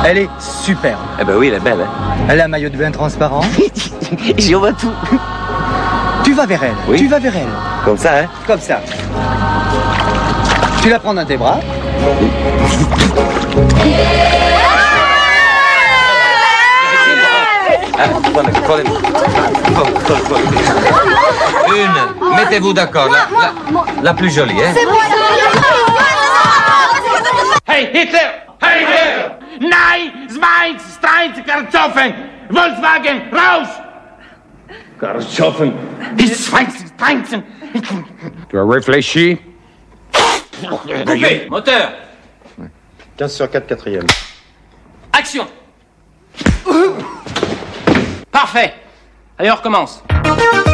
Elle est superbe. Eh ben oui, elle est belle, hein. Elle a un maillot de bain transparent. J'y vois tout. Tu vas vers elle. Oui. Tu vas vers elle. Comme ça, hein. Comme ça. Tu la prends dans tes bras. Une, mettez-vous d'accord, la plus jolie, hein. Hey Hitler! Hey Hitler! Nein, zwei, drei, Kartoffeln! Volkswagen, raus! Kartoffeln! Die Schweinsteinzen! Tu as réfléchi? Coupé! Moteur! 15 sur 4, quatrième. Action! Parfait! Allez, on recommence.